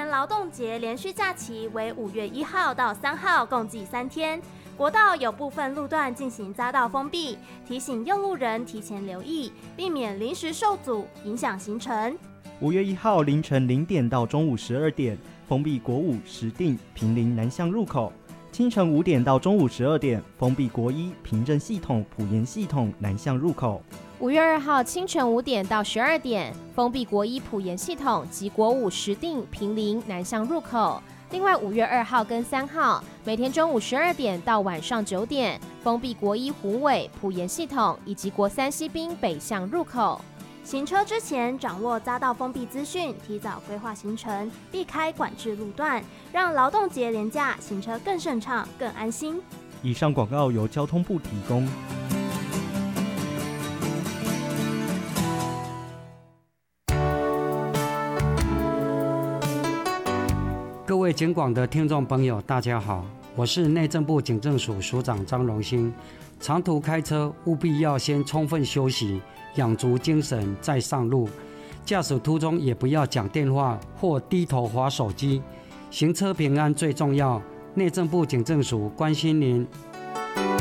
劳动节连续假期为5月1号到3号，共计3天。国道有部分路段进行匝道封闭，提醒用路人提前留意，避免临时受阻，影响行程。 5月1号凌晨0点到中午12点，封闭国5石碇坪林南向入口；清晨5点到中午12点，封闭国1平镇系统埔盐系统南向入口。 5月2号清晨5点到12点，封闭国1埔盐系统及国5石碇坪林南向入口。另外5月2号跟3号，每天中午12点到晚上9点，封闭国1虎尾埔盐系统以及国3西滨北向入口。 行车之前掌握匝道封闭资讯，提早规划行程，避开管制路段，让劳动节连假行车更顺畅、更安心。 以上广告由交通部提供。 各位警广的听众朋友，大家好，我是内政部警政署署长张荣兴。长途开车务必要先充分休息，养足精神再上路。驾驶途中也不要讲电话或低头滑手机。行车平安最重要，内政部警政署关心您。